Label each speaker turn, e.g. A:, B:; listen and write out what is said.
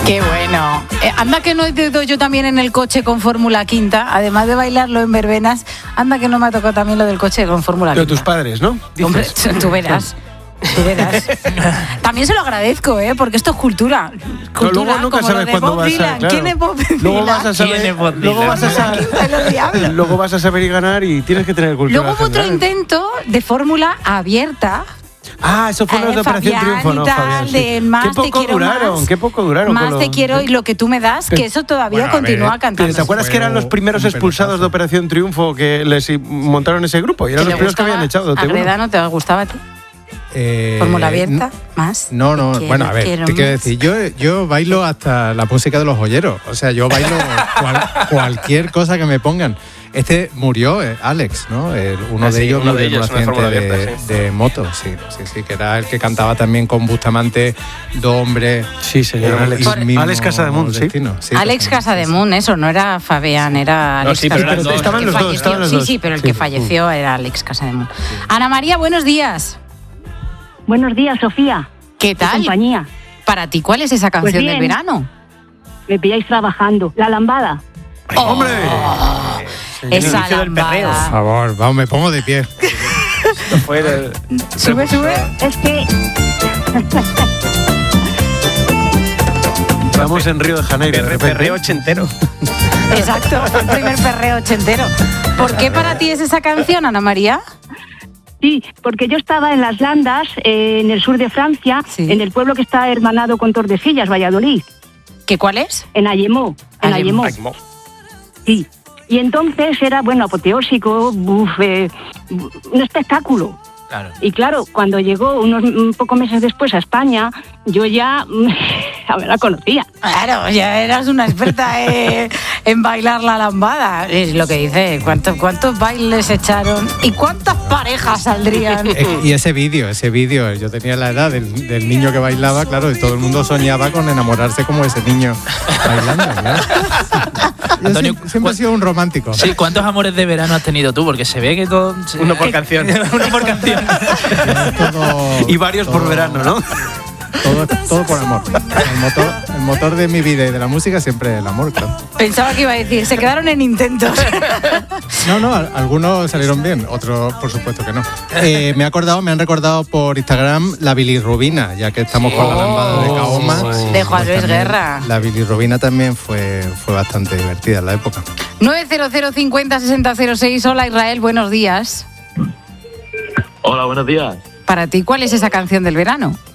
A: Qué bueno. Anda que no he ido yo también en el coche con Fórmula Quinta, además de bailarlo en verbenas, anda que no me ha tocado también lo del coche con Fórmula Quinta.
B: De tus padres, ¿no?
A: Hombre, tú verás. Tú verás. También se lo agradezco, porque esto es cultura.
B: No, luego nunca sabes cuándo vas a... Claro.
A: ¿Quién es Bob Dylan?
B: Luego vas a saber... Luego vas a saber y ganar y tienes que tener cultura.
A: Luego hubo otro intento de fórmula abierta.
B: Ah, eso fue los de Operación Triunfo, ¿no, Fabián? Sí.
A: Más qué poco duraron. Más te quiero y lo que tú me das, que eso todavía continúa cantando.
B: ¿Te acuerdas que eran los primeros expulsados de Operación Triunfo que les montaron ese grupo? Y eran los primeros que habían echado.
A: ¿A Greda no te gustaba a ti? ¿Fórmula abierta? ¿Más?
C: No, bueno, a ver, te quiero decir, yo bailo hasta la música de Los Joyeros. O sea, yo bailo cualquier cosa que me pongan. Este murió, Alex, ¿no? Uno de ellos murió en un accidente de moto, sí, que era el que cantaba también con Bustamante, Dos Hombres.
B: Sí, señor, Alex Casademunt, sí.
A: Alex Casademunt, eso, no era Fabián, era Alex
B: Casademunt. Pero estaban los dos.
A: Sí, pero el que falleció era Alex Casademunt. Ana María, buenos días.
D: Buenos días, Sofía.
A: ¿Qué tal?
D: Compañía.
A: Para ti, ¿cuál es esa canción del verano?
D: Me pilláis trabajando. La lambada.
B: ¡Hombre!
A: Esa lambada.
C: Por favor, vamos, me pongo de pie.
A: Sube.
D: Es que...
B: Estamos en Río de Janeiro.
E: Perreo ochentero.
A: Exacto, el primer perreo ochentero. ¿Por qué para ti es esa canción, Ana María?
D: Sí, porque yo estaba en las Landas, en el sur de Francia, en el pueblo que está hermanado con Tordesillas, Valladolid.
A: ¿Qué cuál es?
D: En Ayemó. Sí. Y entonces era, apoteósico, un espectáculo.
E: Claro.
D: Y claro, cuando llegó un pocos meses después a España, yo ya la conocía.
A: Claro, ya eras una experta en bailar la lambada. Es lo que dice, ¿cuántos bailes echaron? ¿Y cuántas parejas saldrían?
C: Y ese vídeo, yo tenía la edad del niño que bailaba, claro, y todo el mundo soñaba con enamorarse como ese niño bailando, claro.
E: Antonio,
C: siempre he sido un romántico.
E: Sí, ¿cuántos amores de verano has tenido tú? Porque se ve que todo...
B: Uno por canción.
E: Uno por canción.
B: Y varios por verano, ¿no?
C: Todo por amor. El motor de mi vida y de la música siempre es el amor, claro.
A: Pensaba que iba a decir, se quedaron en intentos.
C: No, algunos salieron bien, otros por supuesto que no. Me han recordado por Instagram la bilirrubina, ya que estamos con la lambada de Caoma.
A: De Juan Luis Guerra.
C: La bilirrubina también fue bastante divertida en la época.
A: 900 50 60 06. Hola Israel, buenos días.
F: Hola, buenos días.
A: Para ti, ¿cuál es esa canción del verano?